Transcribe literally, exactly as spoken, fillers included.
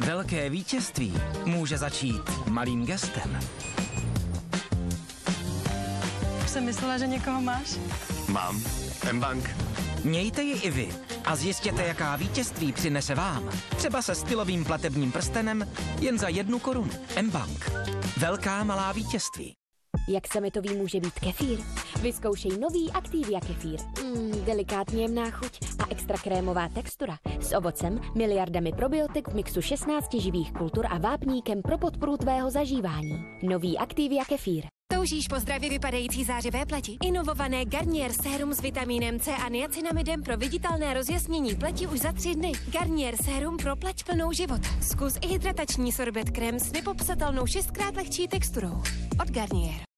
Velké vítězství může začít malým gestem. Už jsem myslela, že někoho máš. Mám. M-Bank. Mějte ji i vy a zjistěte, jaká vítězství přinese vám. Třeba se stylovým platebním prstenem jen za jednu korunu. M-Bank. Velká malá vítězství. Jak sametový může být kefír? Vyzkoušej nový Activia kefír. Mm, delikátně jemná chuť a extra krémová textura. S ovocem, miliardami probiotik v mixu šestnácti živých kultur a vápníkem pro podporu tvého zažívání. Nový Activia kefír. Toužíš po zdravě vypadající zářivé pleti? Inovované Garnier sérum s vitamínem C a niacinamidem pro viditelné rozjasnění pleti už za tři dny. Garnier sérum pro pleť plnou života. Zkus i hydratační sorbet krém s nepopsatelnou šestkrát lehčí texturou. Od Garnier.